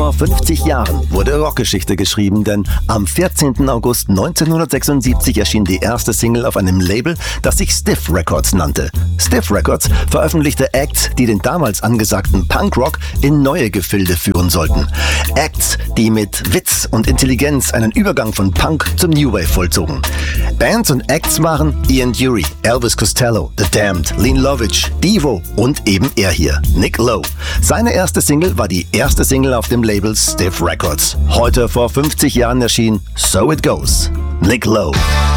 Vor 50 Jahren wurde Rockgeschichte geschrieben, denn am 14. August 1976 erschien die erste Single auf einem Label, das sich Stiff Records nannte. Stiff Records veröffentlichte Acts, die den damals angesagten Punkrock in neue Gefilde führen sollten. Acts, die mit Witz und Intelligenz einen Übergang von Punk zum New Wave vollzogen. Bands und Acts waren Ian Dury, Elvis Costello, The Damned, Lean Lovitch, Devo und eben er hier, Nick Lowe. Seine erste Single war die erste Single auf dem Label Stiff Records. Heute vor 50 Jahren erschien So It Goes, Nick Lowe.